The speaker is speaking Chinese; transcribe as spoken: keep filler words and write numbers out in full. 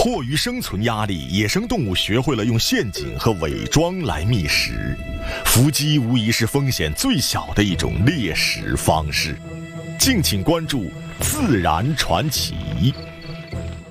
迫于生存压力，野生动物学会了用陷阱和伪装来觅食。伏击无疑是风险最小的一种猎食方式。敬请关注《自然传奇》。